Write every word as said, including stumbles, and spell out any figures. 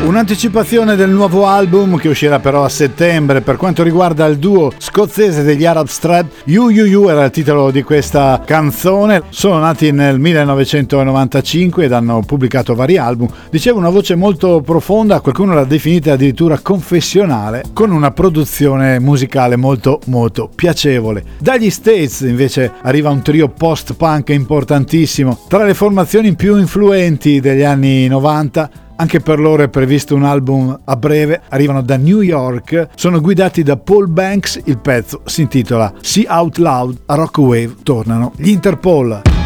Un'anticipazione del nuovo album che uscirà però a settembre. Per quanto riguarda il duo scozzese degli Arab Strap, You You You era il titolo di questa canzone. Sono nati nel millenovecentonovantacinque ed hanno pubblicato vari album. Dicevo, una voce molto profonda, qualcuno l'ha definita addirittura confessionale, con una produzione musicale molto molto piacevole. Dagli States invece arriva un trio post-punk importantissimo, tra le formazioni più influenti degli anni novanta. Anche per loro è previsto un album a breve, arrivano da New York, sono guidati da Paul Banks, il pezzo si intitola See Out Loud, a Rock Wave tornano gli Interpol.